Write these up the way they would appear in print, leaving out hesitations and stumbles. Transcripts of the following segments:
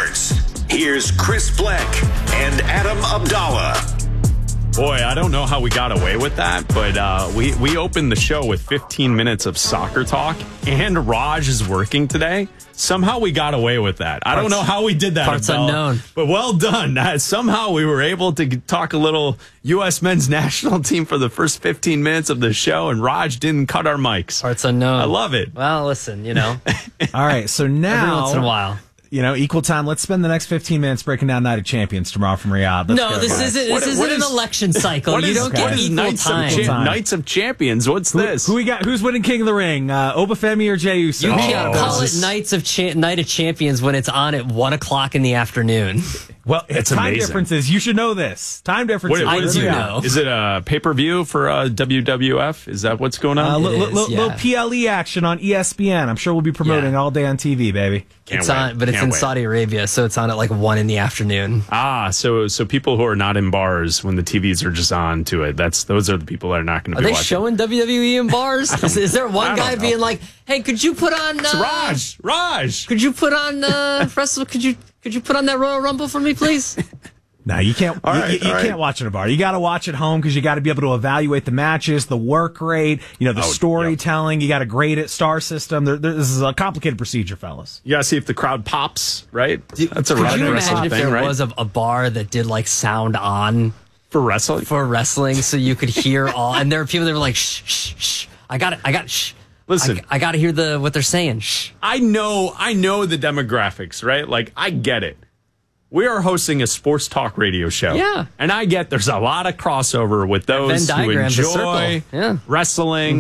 starts. Here's Chris Bleck and Adam Abdallah. Boy, I don't know how we got away with that, but we opened the show with 15 minutes of soccer talk, and Raj is working today. Somehow we got away with that. I don't know how we did that. Parts unknown. But well done. Somehow we were able to talk a little U.S. men's national team for the first 15 minutes of the show, and Raj didn't cut our mics. Parts unknown. I love it. Well, listen, All right, so now... every once in a while. Equal time. Let's spend the next 15 minutes breaking down Night of Champions tomorrow from Riyadh. This isn't an election cycle. You don't get equal time. Knights of Champions. What's this? Who we got? Who's winning King of the Ring? Obafemi or Jey Uso? You can't call it Night of Champions when it's on at 1 o'clock in the afternoon. Well, it's time amazing. differences. You should know this. Time differences. I do know. Is it a pay-per-view for WWF? Is that what's going on? Little PLE action on ESPN. I'm sure we'll be promoting all day on TV, baby. It's in Saudi Arabia, so it's on at like 1 in the afternoon. So people who are not in bars when the TVs are just on to it, those are the people that are not going to be watching. Are they showing WWE in bars? Is there one guy being like, "Hey, could you put on it's Raj? Could you put on wrestle? Could you put on that Royal Rumble for me, please?" No, you can't. You can't watch in a bar. You got to watch at home because you got to be able to evaluate the matches, the work rate, the storytelling. You got to grade it, star system. This is a complicated procedure, fellas. You got to see if the crowd pops, right? That's a Could you imagine if there right? was a bar that did like sound on for wrestling? For wrestling, so you could hear all. And there are people that were like, "Shh, shh, shh! I got it, shh." Listen, I got to hear what they're saying. Shh. I know the demographics, right? Like I get it. We are hosting a sports talk radio show. Yeah. And I get there's a lot of crossover with those who enjoy wrestling,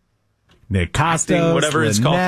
Nick Costos, whatever it's called,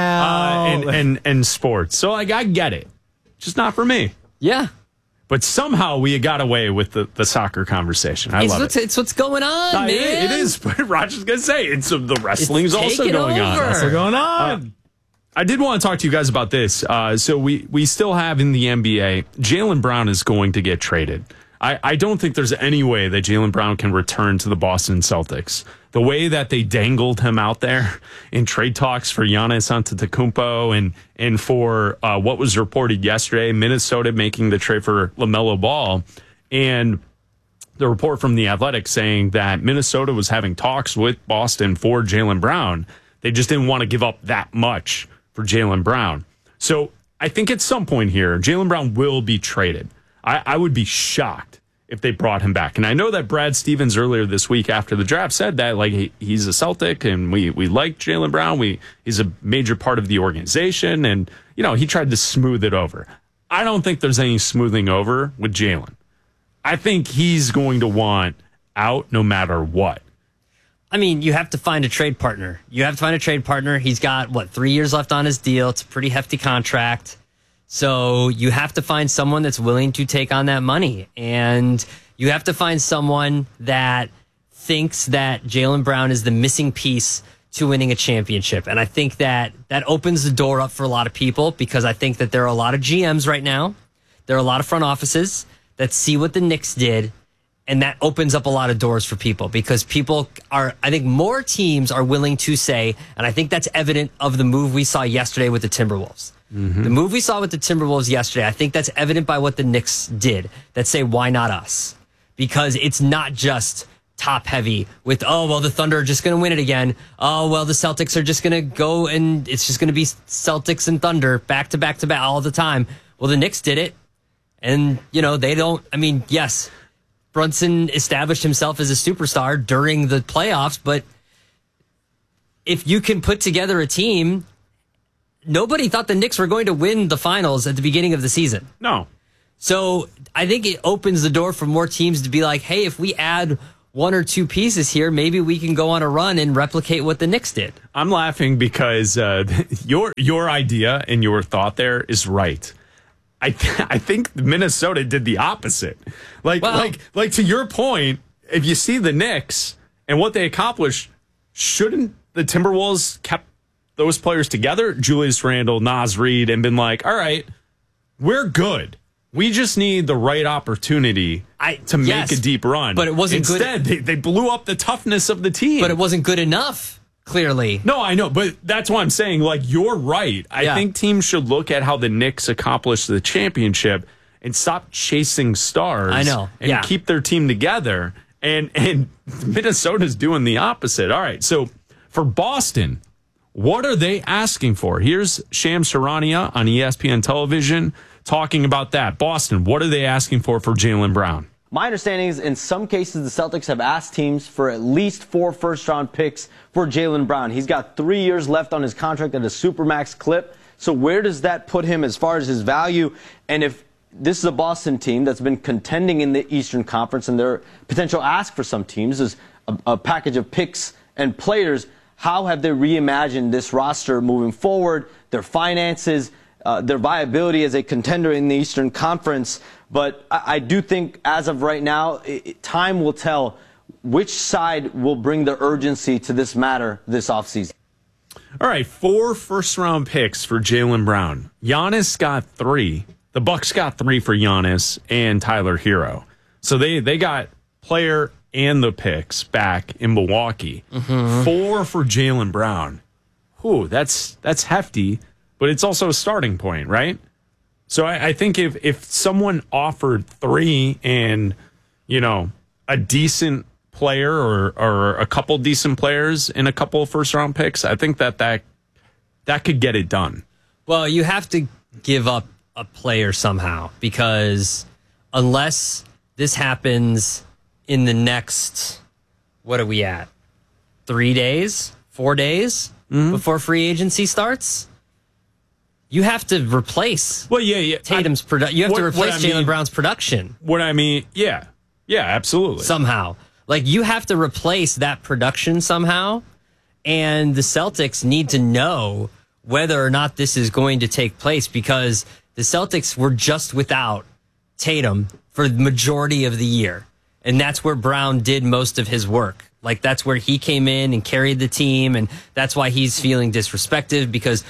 and sports. So, I get it. Just not for me. Yeah. But somehow we got away with the soccer conversation. I love it. It's what's going on, man. It is. But Roger's going to say the wrestling's also going on. What's going on? I did want to talk to you guys about this. So we still have in the NBA, Jaylen Brown is going to get traded. I don't think there's any way that Jaylen Brown can return to the Boston Celtics. The way that they dangled him out there in trade talks for Giannis Antetokounmpo and for what was reported yesterday, Minnesota making the trade for LaMelo Ball, and the report from The Athletic saying that Minnesota was having talks with Boston for Jaylen Brown. They just didn't want to give up that much for Jaylen Brown. So I think at some point here, Jaylen Brown will be traded. I would be shocked if they brought him back. And I know that Brad Stevens earlier this week after the draft said that he's a Celtic and we like Jaylen Brown. He's a major part of the organization. And, he tried to smooth it over. I don't think there's any smoothing over with Jaylen. I think he's going to want out no matter what. I mean, you have to find a trade partner. He's got, 3 years left on his deal. It's a pretty hefty contract. So you have to find someone that's willing to take on that money. And you have to find someone that thinks that Jaylen Brown is the missing piece to winning a championship. And I think that opens the door up for a lot of people because I think that there are a lot of GMs right now. There are a lot of front offices that see what the Knicks did. And that opens up a lot of doors for people because I think more teams are willing to say, and I think that's evident of the move we saw yesterday with the Timberwolves. Mm-hmm. The move we saw with the Timberwolves yesterday, I think that's evident by what the Knicks did that say, why not us? Because it's not just top heavy with, the Thunder are just going to win it again. The Celtics are just going to go and it's just going to be Celtics and Thunder back to back to back all the time. Well, the Knicks did it. And, they don't, yes. Brunson established himself as a superstar during the playoffs, but if you can put together a team, nobody thought the Knicks were going to win the finals at the beginning of the season. No. So I think it opens the door for more teams to be like, hey, if we add one or two pieces here, maybe we can go on a run and replicate what the Knicks did. I'm laughing because your idea and your thought there is right. I think Minnesota did the opposite. Like to your point, if you see the Knicks and what they accomplished, shouldn't the Timberwolves kept those players together, Julius Randle, Naz Reid, and been like, all right, we're good. We just need the right opportunity to make a deep run. But it wasn't Instead, good. they blew up the toughness of the team. But it wasn't good enough. clearly. No, I know, but that's why I'm saying, like, you're right. I think teams should look at how the Knicks accomplished the championship and stop chasing stars. I know. And keep their team together. And Minnesota's doing the opposite. All right, so for Boston, what are they asking for? Here's Shams Charania on ESPN television talking about that. Boston, what are they asking for Jaylen Brown? My understanding is in some cases the Celtics have asked teams for at least 4 first-round picks for Jaylen Brown. He's got 3 years left on his contract at a Supermax clip. So where does that put him as far as his value? And if this is a Boston team that's been contending in the Eastern Conference, and their potential ask for some teams is a package of picks and players, how have they reimagined this roster moving forward, their finances, their viability as a contender in the Eastern Conference? But I do think as of right now, time will tell which side will bring the urgency to this matter this offseason. All right, 4 first-round picks for Jaylen Brown. Giannis got 3. The Bucks got 3 for Giannis and Tyler Hero. So they got player and the picks back in Milwaukee. 4 for Jaylen Brown. Ooh, that's hefty, but it's also a starting point, right? So I think if someone offered 3 and, a decent player or a couple decent players and a couple of first-round picks, I think that could get it done. Well, you have to give up a player somehow, because unless this happens in the next, what are we at? 3 days, 4 days before free agency starts? You have to replace Tatum's production. You have to replace Jaylen Brown's production. What I mean, yeah, absolutely. Somehow. Like, you have to replace that production somehow, and the Celtics need to know whether or not this is going to take place, because the Celtics were just without Tatum for the majority of the year. And that's where Brown did most of his work. Like, that's where he came in and carried the team. And that's why he's feeling disrespected, because,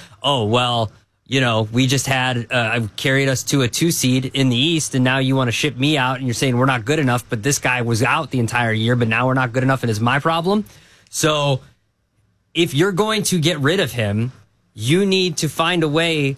we just carried us to a 2 seed in the East, and now you want to ship me out, and you're saying we're not good enough, but this guy was out the entire year, but now we're not good enough, and it's my problem. So if you're going to get rid of him, you need to find a way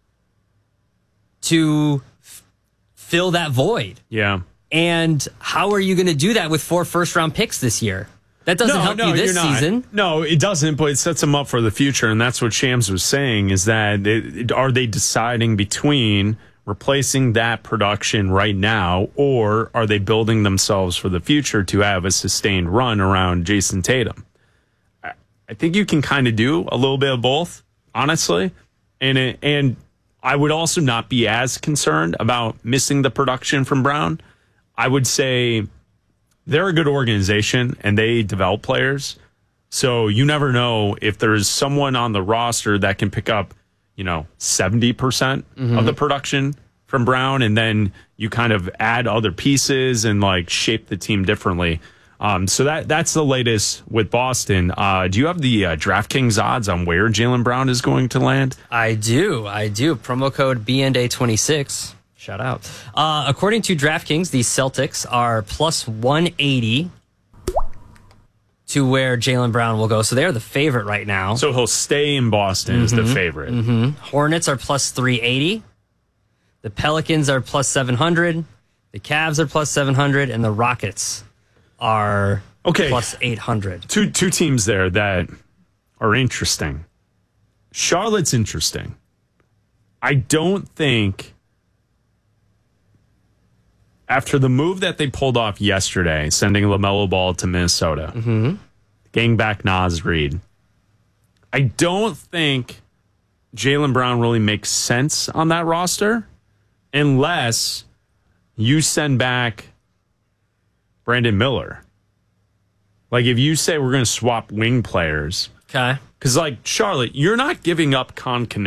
to fill that void. Yeah. And how are you going to do that with 4 first-round picks this year? That doesn't help you this season. No, it doesn't, but it sets them up for the future, and that's what Shams was saying, is that are they deciding between replacing that production right now, or are they building themselves for the future to have a sustained run around Jason Tatum? I think you can kind of do a little bit of both, honestly, and I would also not be as concerned about missing the production from Brown. I would say they're a good organization and they develop players. So you never know if there's someone on the roster that can pick up, 70% of the production from Brown, and then you kind of add other pieces and like shape the team differently. So that's the latest with Boston. Do you have the DraftKings odds on where Jaylen Brown is going to land? I do. Promo code BNDA26. Shout out. According to DraftKings, the Celtics are plus 180 to where Jaylen Brown will go. So they're the favorite right now. So he'll stay in Boston as the favorite. Hornets are plus 380. The Pelicans are plus 700. The Cavs are plus 700. And the Rockets are plus 800. Two teams there that are interesting. Charlotte's interesting. I don't think, after the move that they pulled off yesterday, sending LaMelo Ball to Minnesota, getting back Naz Reid, I don't think Jaylen Brown really makes sense on that roster unless you send back Brandon Miller. Like, if you say we're going to swap wing players. Okay. Because, like, Charlotte, you're not giving up